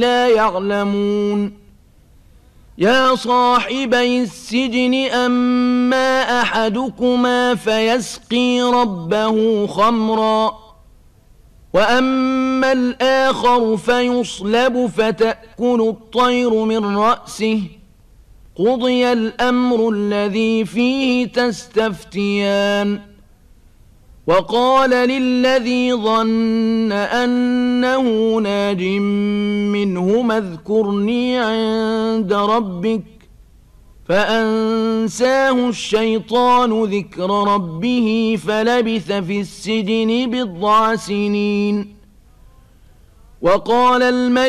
لا يعلمون يا صاحبي السجن أما أحدكما فيسقي ربه خمرا وأما الآخر فيصلب فتأكل الطير من رأسه قضي الأمر الذي فيه تستفتيان وقال للذي ظن أنه ناج منهما اذكرني عند ربك فأنساه الشيطان ذكر ربه فلبث في السجن 10 سنين وقال الملك